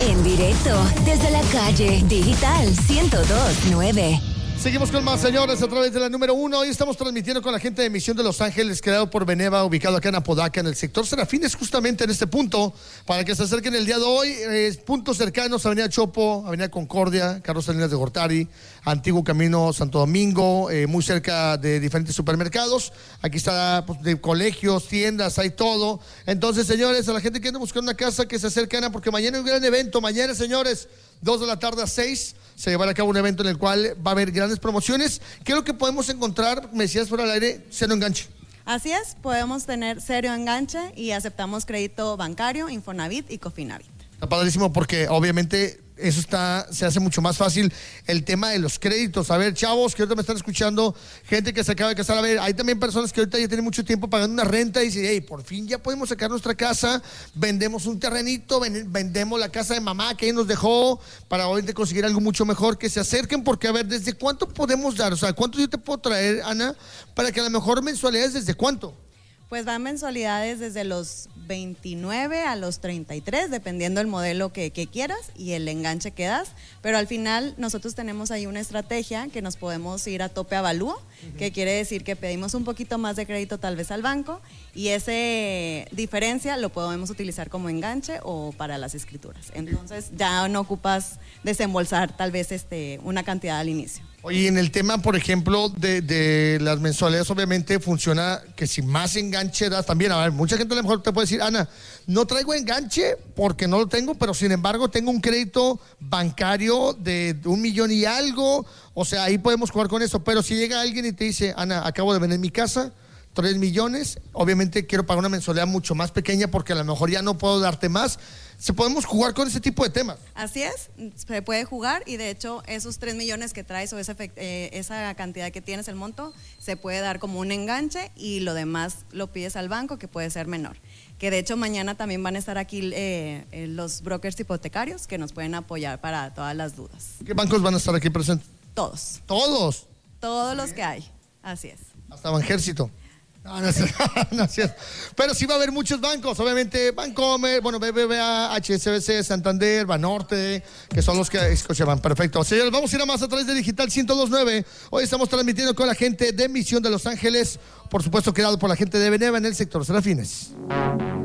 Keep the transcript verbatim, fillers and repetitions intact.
En directo desde la calle Digital ciento dos punto nueve. Seguimos con más, señores, a través de la número uno. Hoy estamos transmitiendo con la gente de Misión de Los Ángeles, creado por Beneva, ubicado acá en Apodaca, en el sector Serafines, justamente en este punto, para que se acerquen el día de hoy. Eh, puntos cercanos: Avenida Chopo, Avenida Concordia, Carlos Salinas de Gortari, Antiguo Camino Santo Domingo, eh, muy cerca de diferentes supermercados. Aquí está, pues, de colegios, tiendas, hay todo. Entonces, señores, a la gente que anda buscando una casa, que se acerquen, porque mañana hay un gran evento. Mañana, señores, dos de la tarde a seis, se llevará a cabo un evento en el cual va a haber grandes promociones. ¿Qué es lo que podemos encontrar? Me decías fuera del aire, cero enganche. Así es, podemos tener cero enganche y aceptamos crédito bancario, Infonavit y Cofinavit. Está padrísimo, porque obviamente eso está, se hace mucho más fácil el tema de los créditos. A ver, chavos, que ahorita me están escuchando, gente que se acaba de casar, a ver, hay también personas que ahorita ya tienen mucho tiempo pagando una renta y dicen, hey, por fin ya podemos sacar nuestra casa, vendemos un terrenito, ven, vendemos la casa de mamá que ahí nos dejó, para obviamente conseguir algo mucho mejor. Que se acerquen, porque a ver, ¿desde cuánto podemos dar? O sea, ¿cuánto yo te puedo traer, Ana, para que a lo mejor mensualidades desde cuánto? Pues van mensualidades desde los veintinueve a los treinta y tres, dependiendo del modelo que, que quieras y el enganche que das, pero al final nosotros tenemos ahí una estrategia que nos podemos ir a tope avalúo, uh-huh. que quiere decir que pedimos un poquito más de crédito tal vez al banco, y esa diferencia lo podemos utilizar como enganche o para las escrituras. Entonces ya no ocupas desembolsar tal vez este, una cantidad al inicio. Oye, en el tema, por ejemplo, de, de las mensualidades, obviamente funciona que si más enganche das también. A ver, mucha gente a lo mejor te puede decir, Ana, no traigo enganche porque no lo tengo, pero sin embargo tengo un crédito bancario de un millón y algo. O sea, ahí podemos jugar con eso. Pero si llega alguien y te dice, Ana, acabo de vender mi casa, tres millones, obviamente quiero pagar una mensualidad mucho más pequeña porque a lo mejor ya no puedo darte más. ¿Se podemos jugar con ese tipo de temas? Así es, se puede jugar, y de hecho esos tres millones que traes o esa, eh, esa cantidad que tienes, el monto, se puede dar como un enganche y lo demás lo pides al banco, que puede ser menor. Que de hecho mañana también van a estar aquí eh, eh, los brokers hipotecarios que nos pueden apoyar para todas las dudas. ¿Qué bancos van a estar aquí presentes? Todos. ¿Todos? Todos los que hay, así es. Hasta Banjército. No, no es, no es cierto. Pero sí va a haber muchos bancos, obviamente, Bancomer, bueno, B B V A, H S B C, Santander, Banorte, que son los que escuchan. Perfecto. Señores, vamos a ir a más a través de Digital ciento dos punto nueve. Hoy estamos transmitiendo con la gente de Misión de Los Ángeles, por supuesto, creado por la gente de Beneva en el sector Serafines.